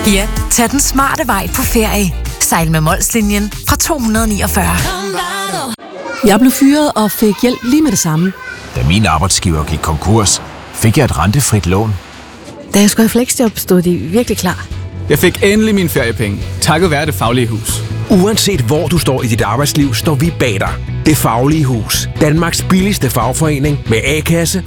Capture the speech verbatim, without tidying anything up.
Ja, tag den smarte vej på ferie. Sejl med Molslinjen fra to hundrede niogfyrre. Jeg blev fyret og fik hjælp lige med det samme. Da min arbejdsgiver gik konkurs, fik jeg et rentefrit lån. Da jeg skulle i fleksjob, stod de virkelig klar. Jeg fik endelig mine feriepenge, takket være Det Faglige Hus. Uanset hvor du står i dit arbejdsliv, står vi bag dig. Det Faglige Hus. Danmarks billigste fagforening med A-kasse,